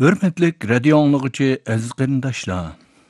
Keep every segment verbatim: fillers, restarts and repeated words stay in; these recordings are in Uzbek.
Hörmetlik radio anlıqçı aziz qarindaşlar.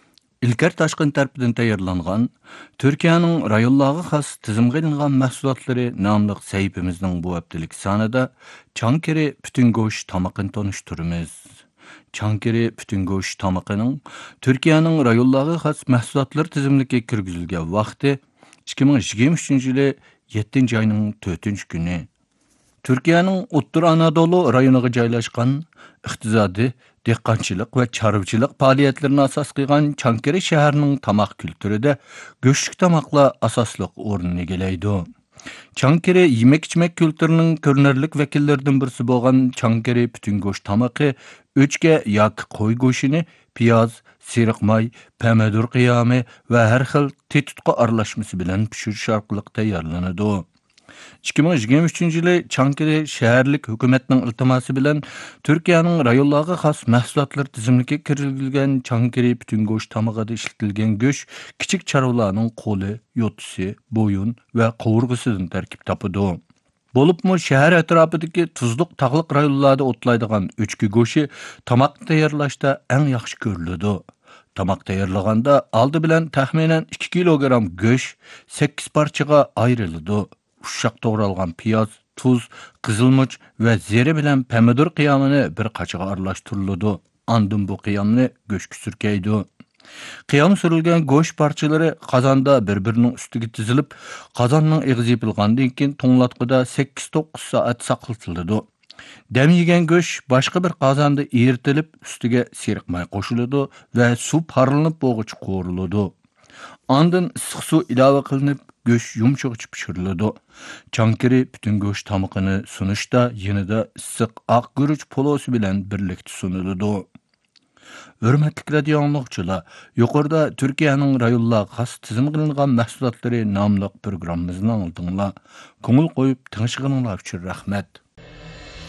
İlker Taşqın tərəfindən tayarlanğan Türkiye'nin rayonlarına xas tizimə qilinğan məhsulotları namlıq səhifimizin bu haftalık sanıda Çankiri bütün goş tamaqını tanıştırırız. Çankiri bütün goş tamaqının Türkiye'nin rayonlarına xas məhsulotlar tizimlikə kirgizilgan vaqti ikki ming yigirma uchinchi yılı yettinchi ayının to'rtinchi günü. Türkiye'nin Uttur Anadolu rayoniga joylashgan iqtisodiy, dehqonchilik va chorvachilik faoliyatlarini asos qilgan Çankiri shahrining tamoq kulturida go'shtlik tamoqlar asosli o'rinni egallaydi. Çankiri yemek-ichmak kulturining ko'rinarli vakillaridan birisi bo'lgan Çankiri bütün go'sht tamoqi o'chga yoki qo'y go'shtini piyoz, siriq may, pomidor qiyomi va har xil tetutqa aralashmasi bilan pishirish orqali tayyorlanadi. ikki ming yigirma uchinchi yılı Çankiri şəhərlik hökumətinin iltiması bilan Türkiye'nin rayonlarına xas məhsulotlar tizimlikə kiritilgan Çankiri bütün go'sht tamağıda işletilgan go'sht kichik çarvalarning qo'li, yo'tisi, bo'yin va qovurg'isidan tarkib topadi. Bo'libmi shahar atrofidagi tuzliq tog'liq rayonlarda o'tlaydigan o'chki go'shti tamoq tayyorlashda eng yaxshi ko'riladi. Tamoq tayyorlaganda oldi bilan taxminan ikki kilogramm go'sht sakkiz parchaga ayriladi. Uşaq doğralğan piyoz, tuz, qızılmıç ve zeri bilen pomidor qiyamını bir qaçığa aralashtiriladi. Andın bu qiyamını go'shtga surkaydi. Qiyam surilgan go'sht parçaları qazonda bir-birining ustiga tizilib, qozonning eg'izi yopilgandan keyin to'nglatqida sakkiz to'qqiz soat saqlatiladi. Dam yegan go'sht boshqa bir qozonda eritilib, ustiga siriq may qo'shiladi va suv parlanib bo'g'ich qo'riladi. Andın issiq suv ilova qilinib, go'sht yumshoq pishiriladi. Çankiri bütün go'sht tamaqini sunishda yanada issiq oq guruch polosi bilan birlikda suniladi. Hurmatli radio anlıqçılar, yuqorida Türkiye'nin rayonlarga xas tizim qilingan mahsulotlari nomli programmamizni aldinglar. Ko'ngil qo'yib tinglashganinglar uchun rahmat.